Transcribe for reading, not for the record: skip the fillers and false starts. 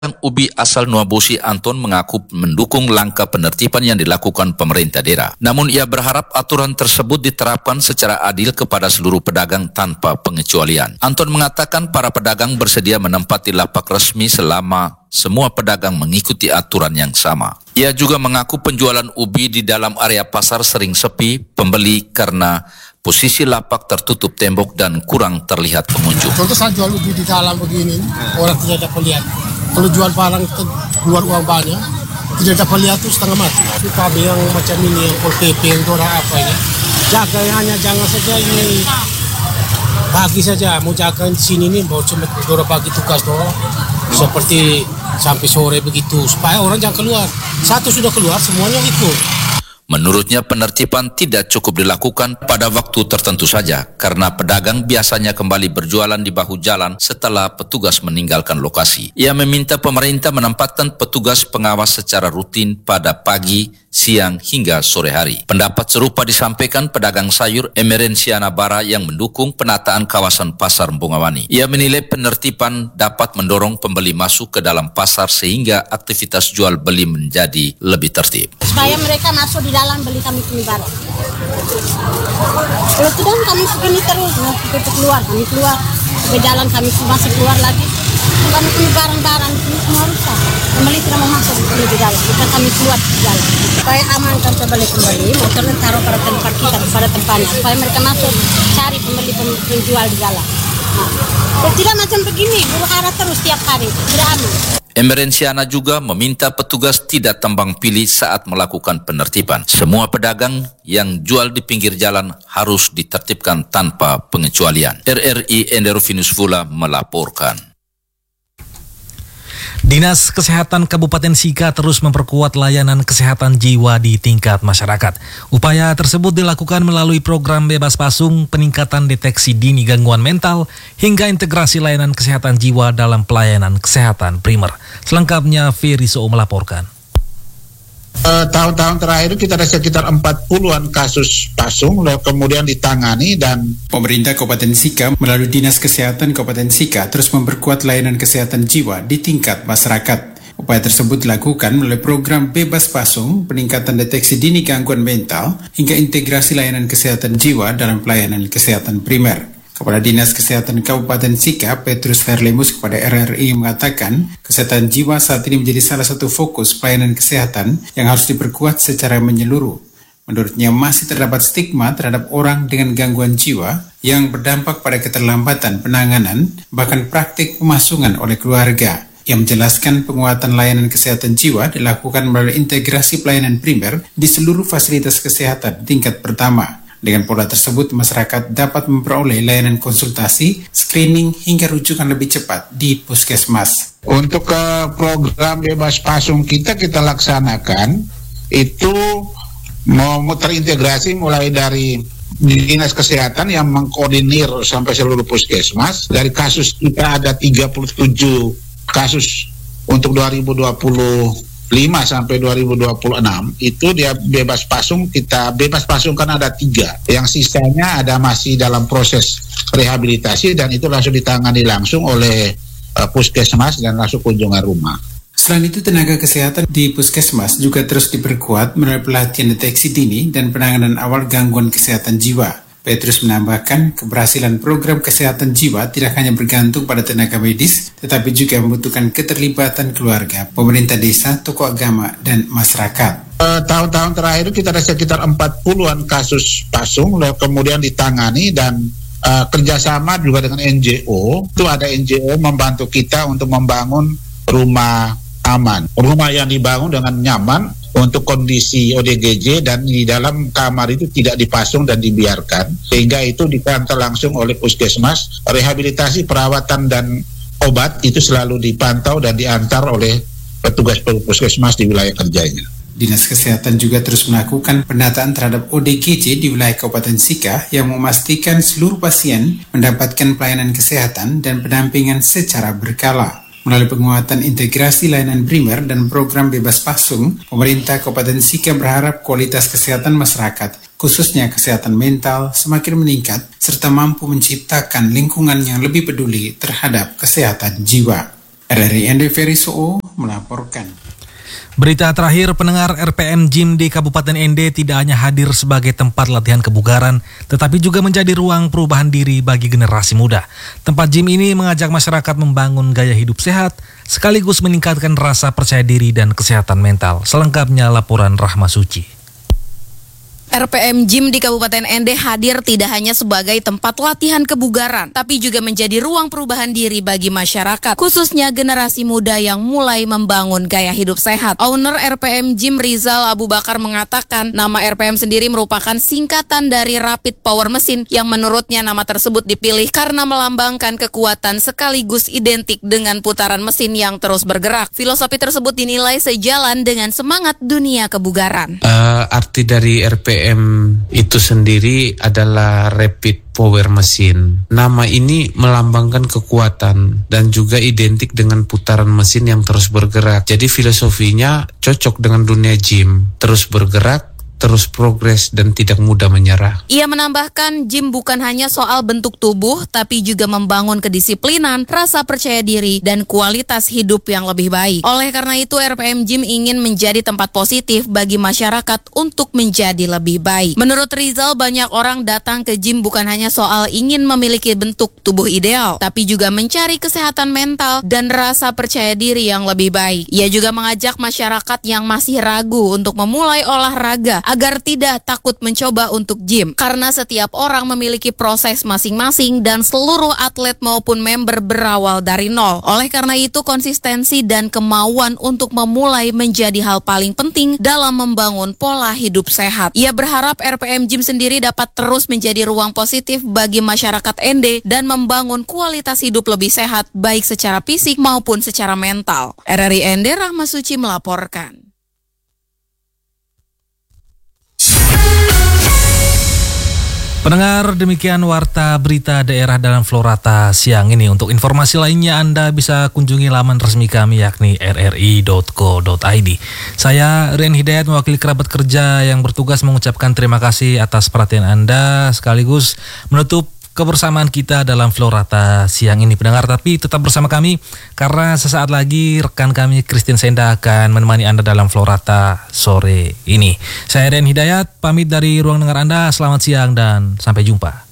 Ubi asal Nuabosi Anton mengaku mendukung langkah penertiban yang dilakukan pemerintah daerah. Namun ia berharap aturan tersebut diterapkan secara adil kepada seluruh pedagang tanpa pengecualian. Anton mengatakan para pedagang bersedia menempati lapak resmi selama semua pedagang mengikuti aturan yang sama. Ia juga mengaku penjualan ubi di dalam area pasar sering sepi pembeli karena posisi lapak tertutup tembok dan kurang terlihat pengunjung. Contoh saya jual ubi di dalam begini, orang tidak dapat lihat. Kalau jual barang keluar uang banyak, tidak dapat lihat itu setengah mati. Itu KB yang macam ini, yang Pol PP, yang Dora apa ini. Jaga hanya jangan saja ini bagi saja, mau jaga di sini nih, mau cuma Dora bagi tugas doang. Seperti sampai sore begitu, supaya orang jangan keluar. Satu sudah keluar, semuanya ikut. Menurutnya penertiban tidak cukup dilakukan pada waktu tertentu saja karena pedagang biasanya kembali berjualan di bahu jalan setelah petugas meninggalkan lokasi. Ia meminta pemerintah menempatkan petugas pengawas secara rutin pada pagi, siang hingga sore hari. Pendapat serupa disampaikan pedagang sayur Emerensiana Bara yang mendukung penataan kawasan pasar Bungawani. Ia menilai penertiban dapat mendorong pembeli masuk ke dalam pasar sehingga aktivitas jual beli menjadi lebih tertib. Supaya mereka masuk di dalam beli kami barang. Kalau tidak kami segini terus, kita keluar, kami keluar ke jalan, kami masih keluar lagi. Kami punya barang-barang ini semua rusak. Pembeli tidak mau masuk di dalam, kita kami keluar di jalan. Supaya aman kan pembeli, motornya taruh pada tempat kita, pada tempatnya. Supaya mereka masuk cari pembeli penjual di jalan. Nah, tidak macam begini, huru hara terus tiap hari, tidak aman. Emerensiana juga meminta petugas tidak tembang pilih saat melakukan penertiban. Semua pedagang yang jual di pinggir jalan harus ditertibkan tanpa pengecualian. RRI Enderovinus Vula melaporkan. Dinas Kesehatan Kabupaten Sika terus memperkuat layanan kesehatan jiwa di tingkat masyarakat. Upaya tersebut dilakukan melalui program bebas pasung, peningkatan deteksi dini gangguan mental, hingga integrasi layanan kesehatan jiwa dalam pelayanan kesehatan primer. Selengkapnya Ferry So melaporkan. Tahun-tahun terakhir kita ada sekitar 40-an kasus pasung, kemudian ditangani, dan pemerintah Kabupaten Sika melalui Dinas Kesehatan Kabupaten Sika terus memperkuat layanan kesehatan jiwa di tingkat masyarakat. Upaya tersebut dilakukan melalui program bebas pasung, peningkatan deteksi dini gangguan mental, hingga integrasi layanan kesehatan jiwa dalam pelayanan kesehatan primer. Kepala Dinas Kesehatan Kabupaten Sika, Petrus Verlemus kepada RRI mengatakan, kesehatan jiwa saat ini menjadi salah satu fokus pelayanan kesehatan yang harus diperkuat secara menyeluruh. Menurutnya masih terdapat stigma terhadap orang dengan gangguan jiwa yang berdampak pada keterlambatan penanganan, bahkan praktik pemasungan oleh keluarga. Yang menjelaskan penguatan layanan kesehatan jiwa dilakukan melalui integrasi pelayanan primer di seluruh fasilitas kesehatan tingkat pertama. Dengan pola tersebut, masyarakat dapat memperoleh layanan konsultasi, screening, hingga rujukan lebih cepat di puskesmas. Untuk program bebas pasung kita laksanakan, itu mau terintegrasi mulai dari Dinas Kesehatan yang mengkoordinir sampai seluruh puskesmas. Dari kasus kita ada 37 kasus untuk 2025 sampai 2026 itu dia bebas pasung. Kita bebas pasung kan ada 3, yang sisanya ada masih dalam proses rehabilitasi dan itu langsung ditangani langsung oleh puskesmas dan langsung kunjungan rumah. Selain itu, tenaga kesehatan di puskesmas juga terus diperkuat melalui pelatihan deteksi dini dan penanganan awal gangguan kesehatan jiwa. Petrus menambahkan, keberhasilan program kesehatan jiwa tidak hanya bergantung pada tenaga medis, tetapi juga membutuhkan keterlibatan keluarga, pemerintah desa, tokoh agama, dan masyarakat. Tahun-tahun terakhir kita ada sekitar 40-an kasus pasung, kemudian ditangani, dan kerjasama juga dengan NGO. Itu ada NGO membantu kita untuk membangun rumah aman. Rumah yang dibangun dengan nyaman untuk kondisi ODGJ, dan di dalam kamar itu tidak dipasung dan dibiarkan, sehingga itu dipantau langsung oleh puskesmas. Rehabilitasi, perawatan, dan obat itu selalu dipantau dan diantar oleh petugas puskesmas di wilayah kerjanya. Dinas Kesehatan juga terus melakukan pendataan terhadap ODGJ di wilayah Kabupaten Sika yang memastikan seluruh pasien mendapatkan pelayanan kesehatan dan pendampingan secara berkala. Melalui penguatan integrasi layanan primer dan program bebas pasung, pemerintah Kabupaten Sika berharap kualitas kesehatan masyarakat, khususnya kesehatan mental, semakin meningkat, serta mampu menciptakan lingkungan yang lebih peduli terhadap kesehatan jiwa. RRI Ende Feriso melaporkan. Berita terakhir, pendengar, RPM Gym di Kabupaten Ende tidak hanya hadir sebagai tempat latihan kebugaran, tetapi juga menjadi ruang perubahan diri bagi generasi muda. Tempat gym ini mengajak masyarakat membangun gaya hidup sehat, sekaligus meningkatkan rasa percaya diri dan kesehatan mental. Selengkapnya laporan Rahma Suci. RPM Gym di Kabupaten Ende hadir tidak hanya sebagai tempat latihan kebugaran, tapi juga menjadi ruang perubahan diri bagi masyarakat, khususnya generasi muda yang mulai membangun gaya hidup sehat. Owner RPM Gym Rizal Abu Bakar mengatakan, nama RPM sendiri merupakan singkatan dari Rapid Power Machine, yang menurutnya nama tersebut dipilih karena melambangkan kekuatan sekaligus identik dengan putaran mesin yang terus bergerak. Filosofi tersebut dinilai sejalan dengan semangat dunia kebugaran. Arti dari RPM itu sendiri adalah Rapid Power Machine. Nama ini melambangkan kekuatan dan juga identik dengan putaran mesin yang terus bergerak. Jadi filosofinya cocok dengan dunia gym, terus bergerak, terus progres dan tidak mudah menyerah. Ia menambahkan, gym bukan hanya soal bentuk tubuh, tapi juga membangun kedisiplinan, rasa percaya diri, dan kualitas hidup yang lebih baik. Oleh karena itu, RPM Gym ingin menjadi tempat positif bagi masyarakat untuk menjadi lebih baik. Menurut Rizal, banyak orang datang ke gym bukan hanya soal ingin memiliki bentuk tubuh ideal, tapi juga mencari kesehatan mental dan rasa percaya diri yang lebih baik. Ia juga mengajak masyarakat yang masih ragu untuk memulai olahraga agar tidak takut mencoba untuk gym, karena setiap orang memiliki proses masing-masing dan seluruh atlet maupun member berawal dari nol. Oleh karena itu, konsistensi dan kemauan untuk memulai menjadi hal paling penting dalam membangun pola hidup sehat. Ia berharap RPM Gym sendiri dapat terus menjadi ruang positif bagi masyarakat Ende dan membangun kualitas hidup lebih sehat baik secara fisik maupun secara mental. RRI Ende, Rahma Suci melaporkan. Pendengar, demikian warta berita daerah dalam Florata siang ini. Untuk informasi lainnya Anda bisa kunjungi laman resmi kami yakni rri.co.id. Saya Rian Hidayat, mewakili kerabat kerja yang bertugas, mengucapkan terima kasih atas perhatian Anda sekaligus menutup kebersamaan kita dalam Florata siang ini, pendengar. Tapi tetap bersama kami karena sesaat lagi rekan kami Christine Senda akan menemani Anda dalam Florata sore ini. Saya Rian Hidayat, pamit dari ruang dengar Anda. Selamat siang dan sampai jumpa.